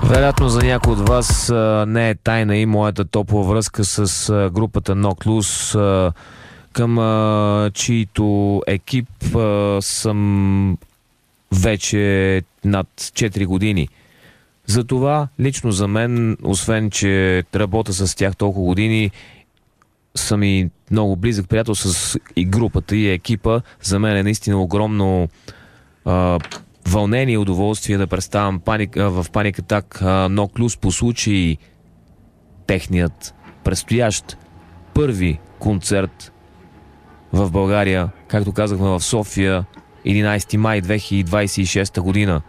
Вероятно за някой от вас не е тайна и моята топла връзка с групата Knocked Loose, към чието екип съм вече над 4 години. Затова лично за мен, освен че работя с тях толкова години, съм и много близък приятел с и групата и екипа. За мен е наистина огромно вълнение и удоволствие да представям в Panic Attack Knocked Loose по случай техният предстоящ първи концерт в България, както казахме в София, 11 май 2026 година.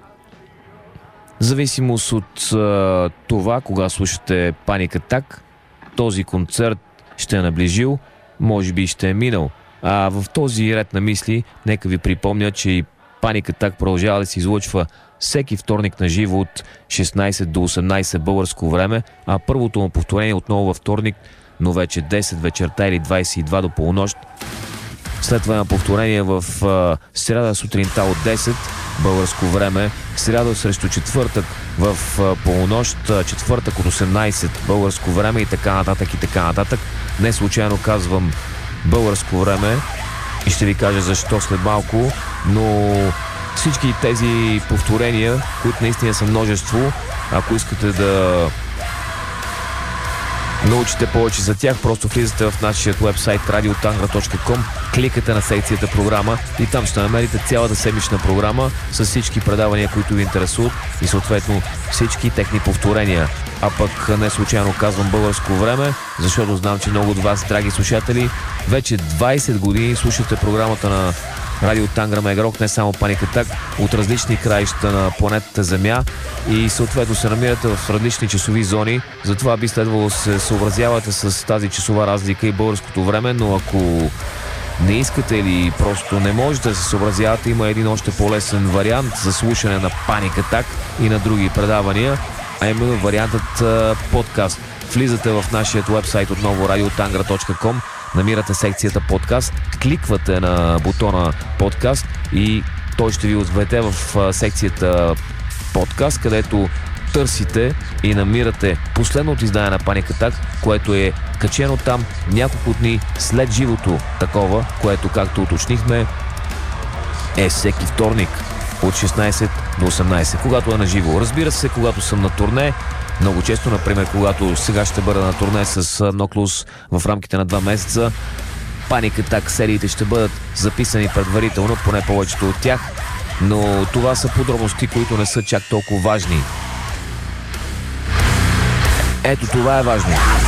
В зависимост от това, кога слушате Panic Attack, този концерт ще е наближил, може би ще е минал. А в този ред на мисли, нека ви припомня, че и Panic Attack продължава да се излъчва всеки вторник на живо от 16 до 18 българско време, а първото му повторение отново във вторник, но вече 10 вечерта или 22 до полунощ. След това на повторение в сряда сутринта от 10 българско време, сряда срещу четвъртък в полунощ, четвъртък от 18 българско време и така нататък и така нататък. Не случайно казвам българско време и ще ви кажа защо след малко, но всички тези повторения, които наистина са множество, ако искате да научите повече за тях, просто влизате в нашия вебсайт radiotangra.com, кликате на секцията програма и там ще намерите цялата седмична програма с всички предавания, които ви интересуват и съответно всички техни повторения. А пък не случайно казвам българско време, защото знам, че много от вас, драги слушатели, вече 20 години слушате програмата на Радио Тангра Мегарок, не само Panic Attack, от различни краища на планетата Земя и съответно се намирате в различни часови зони. Затова би следвало да се съобразявате с тази часова разлика и българското време, но ако не искате или просто не можете да се съобразявате, има един още по-лесен вариант за слушане на Panic Attack и на други предавания, а именно вариантът подкаст. Влизате в нашия уебсайт отново radiotangra.com, намирате секцията подкаст, кликвате на бутона подкаст и той ще ви отведе в секцията подкаст, където търсите и намирате последното издание на Panic Attack, което е качено там няколко дни след живото такова, което, както уточнихме, е всеки вторник от 16 до 18, когато е на живо. Разбира се, когато съм на турне, много често, например, когато сега ще бъда на турне с Knocked Loose в рамките на 2 месеца, Panic Attack сериите ще бъдат записани предварително, поне повечето от тях, но това са подробности, които не са чак толкова важни. Ето това е важно.